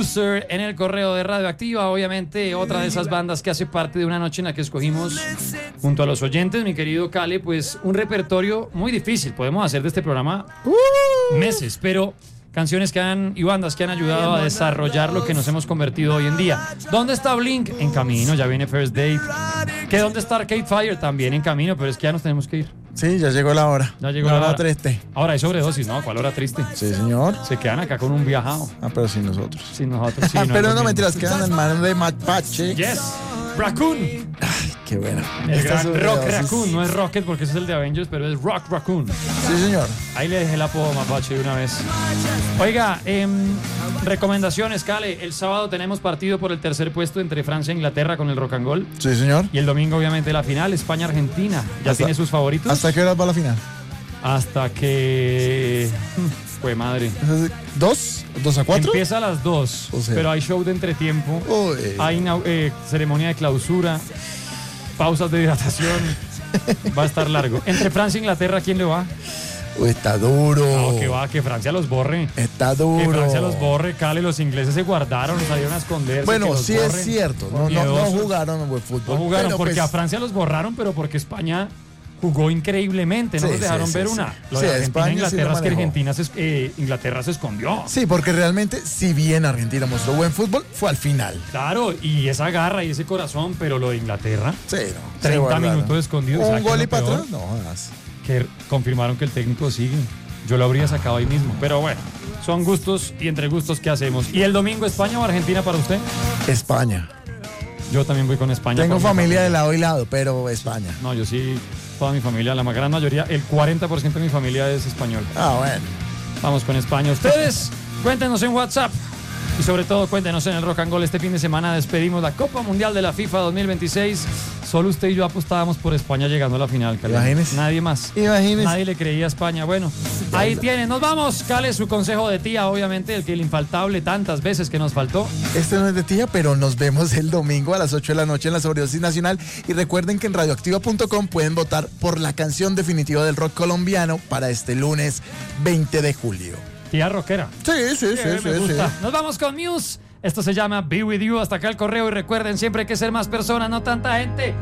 Loser en el correo de Radioactiva. Obviamente, otra de esas bandas que hace parte de una noche en la que escogimos junto a los oyentes, mi querido Cale, pues un repertorio muy difícil. Podemos hacer de este programa meses, pero canciones y bandas que han ayudado a desarrollar lo que nos hemos convertido hoy en día. ¿Dónde está Blink? En camino, ya viene First Date. ¿Qué dónde está Arcade Fire? También en camino, pero es que ya nos tenemos que ir. Sí, ya llegó la hora. Ya llegó la hora triste. Ahora hay sobredosis, ¿no? ¿Cuál hora triste? Sí, señor. Se quedan acá con un viajado. Pero sin nosotros. Sin nosotros, sí. Pero no mentiras, quedan en manos de Mapache. Yes. Raccoon. Ay, qué bueno. El gran Rock Raccoon, no es Rocket porque ese es el de Avengers, pero es Rock Raccoon. Sí, señor. Ahí le dejé el apodo Mapache de una vez. Oiga, recomendaciones, Cale. El sábado tenemos partido por el tercer puesto entre Francia e Inglaterra con el Rock and Gold. Sí, señor. Y el domingo, obviamente, la final, España-Argentina. ¿Ya tiene sus favoritos? ¿Hasta qué hora va la final? Hasta que... Fue madre. ¿2-4? Empieza a las 2, o sea, pero hay show de entretiempo. Hay ceremonia de clausura, pausas de hidratación. Va a estar largo. Entre Francia e Inglaterra, ¿quién le va? Está duro. No, que va, que Francia los borre. Está duro. Que Francia los borre, Cale, los ingleses se guardaron, salieron a esconderse. Bueno, sí es cierto. No jugaron en buen fútbol. No jugaron porque a Francia los borraron, pero porque España jugó increíblemente, no nos dejaron ver una. Lo de Argentina e Inglaterra es que Inglaterra se escondió. Sí, porque realmente, si bien Argentina mostró buen fútbol, fue al final. Claro, y esa garra y ese corazón, pero lo de Inglaterra, sí, no, 30 minutos escondidos. Un gol y para atrás, no. Que confirmaron que el técnico sigue. Yo lo habría sacado ahí mismo, pero bueno, son gustos y entre gustos que hacemos. ¿Y el domingo España o Argentina para usted? España. Yo también voy con España. Tengo familia de lado y lado, pero España. No, yo sí, toda mi familia, la gran mayoría, el 40% de mi familia es español. Ah, bueno. Vamos con España. Ustedes, cuéntenos en WhatsApp. Y sobre todo, cuéntenos en el Rock and Gold. Este fin de semana despedimos la Copa Mundial de la FIFA 2026. Solo usted y yo apostábamos por España llegando a la final, Cale. Imagínese. Nadie más. Imagínese. Nadie le creía a España. Bueno, ahí tienen. Nos vamos. Cale, su consejo de tía, obviamente, el infaltable tantas veces que nos faltó. Este no es de tía, pero nos vemos el domingo a las 8 de la noche en la Sobredosis Nacional. Y recuerden que en radioactiva.com pueden votar por la canción definitiva del rock colombiano para este lunes 20 de julio. Tía rockera. Sí. Nos vamos con Muse. Esto se llama Be With You. Hasta acá el correo. Y recuerden siempre que ser más personas, no tanta gente.